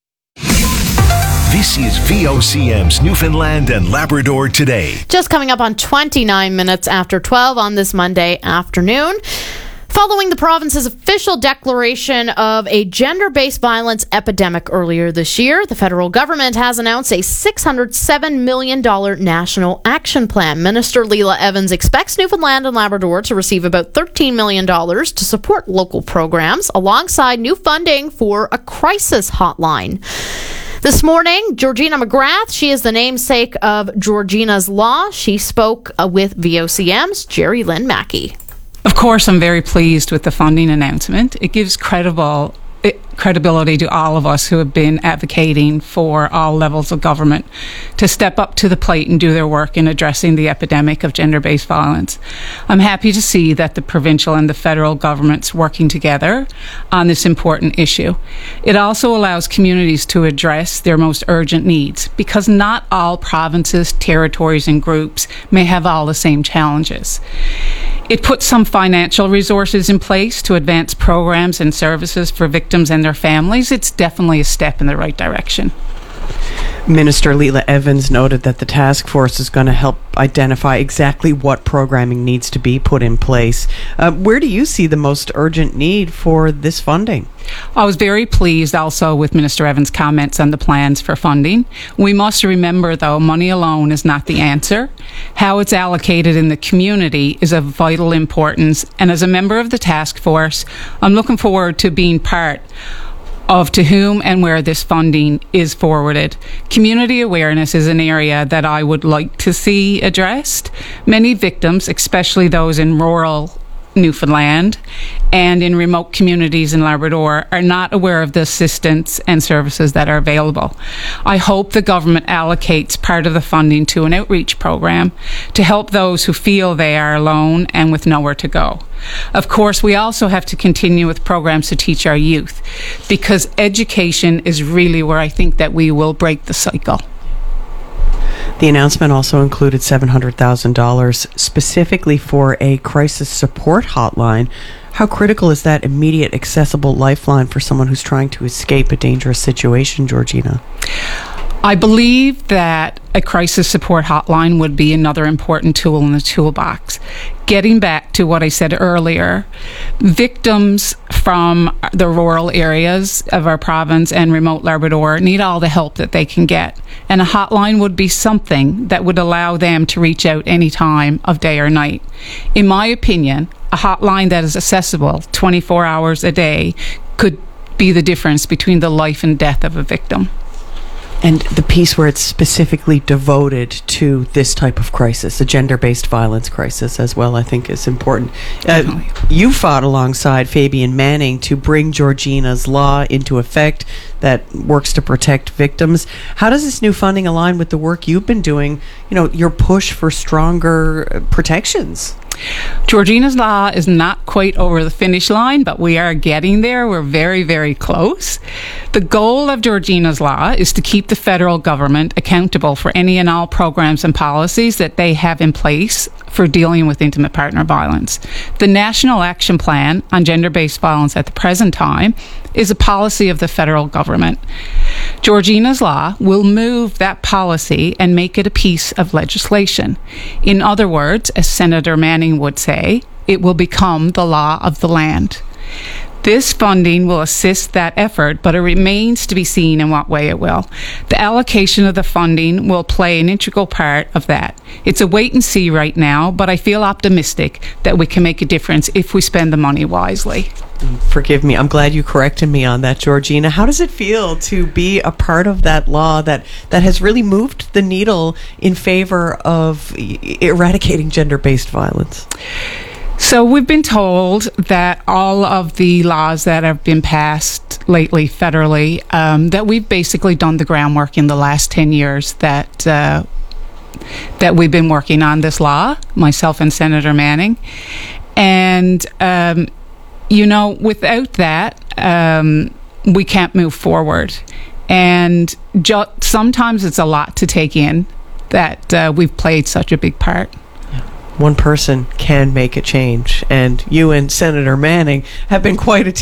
This is VOCM's Newfoundland and Labrador Today. Just coming up on 29 minutes after 12 on this Monday afternoon. Following the province's official declaration of a gender-based violence epidemic earlier this year, the federal government has announced a $607 million national action plan. Minister Leila Evans expects Newfoundland and Labrador to receive about $13 million to support local programs, alongside new funding for a crisis hotline. This morning, Georgina McGrath, she is the namesake of Georgina's Law. She spoke with VOCM's Jerry Lynn Mackey. Of course, I'm very pleased with the funding announcement. It gives credibility to all of us who have been advocating for all levels of government to step up to the plate and do their work in addressing the epidemic of gender-based violence. I'm happy to see that the provincial and the federal governments working together on this important issue. It also allows communities to address their most urgent needs, because not all provinces, territories, and groups may have all the same challenges. It puts some financial resources in place to advance programs and services for victims and their families. It's definitely a step in the right direction. Minister Leila Evans noted that the task force is going to help identify exactly what programming needs to be put in place. Where do you see the most urgent need for this funding? I was very pleased also with Minister Evans' comments on the plans for funding. We must remember, though, money alone is not the answer. How it's allocated in the community is of vital importance, and as a member of the task force, I'm looking forward to being part of to whom and where this funding is forwarded. Community awareness is an area that I would like to see addressed. Many victims, especially those in rural Newfoundland and in remote communities in Labrador, are not aware of the assistance and services that are available. I hope the government allocates part of the funding to an outreach program to help those who feel they are alone and with nowhere to go. Of course, we also have to continue with programs to teach our youth, because education is really where I think that we will break the cycle. The announcement also included $700,000 specifically for a crisis support hotline. How critical is that immediate, accessible lifeline for someone who's trying to escape a dangerous situation, Georgina? I believe that a crisis support hotline would be another important tool in the toolbox. Getting back to what I said earlier, victims from the rural areas of our province and remote Labrador need all the help that they can get. And a hotline would be something that would allow them to reach out any time of day or night. In my opinion, a hotline that is accessible 24 hours a day could be the difference between the life and death of a victim. And the piece where it's specifically devoted to this type of crisis, a gender-based violence crisis as well, I think is important. You fought alongside Fabian Manning to bring Georgina's Law into effect that works to protect victims. How does this new funding align with the work you've been doing, your push for stronger protections? Georgina's Law is not quite over the finish line, but we are getting there. We're very, very close. The goal of Georgina's Law is to keep the federal government accountable for any and all programs and policies that they have in place for dealing with intimate partner violence. The National Action Plan on Gender-Based Violence at the present time is a policy of the federal government. Georgina's Law will move that policy and make it a piece of legislation. In other words, as Senator Manning would say, it will become the law of the land. This funding will assist that effort, but it remains to be seen in what way it will. The allocation of the funding will play an integral part of that. It's a wait and see right now, but I feel optimistic that we can make a difference if we spend the money wisely. Forgive me, I'm glad you corrected me on that, Georgina. How does it feel to be a part of that law that has really moved the needle in favor of eradicating gender-based violence? So we've been told that all of the laws that have been passed lately federally, that we've basically done the groundwork in the last 10 years that we've been working on this law, myself and Senator Manning. And, without that, we can't move forward. And sometimes it's a lot to take in that we've played such a big part. One person can make a change, and you and Senator Manning have been quite a